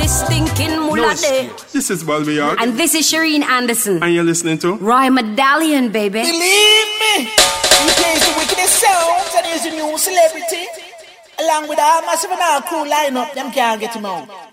this stinking mullah day. This is Balmy York. And this is Shireen Anderson. And you're listening to Roy Medallion, baby. Believe me, he plays the wickedest sounds and is a new celebrity. Along with our massive and our crew lineup, them can't get him out.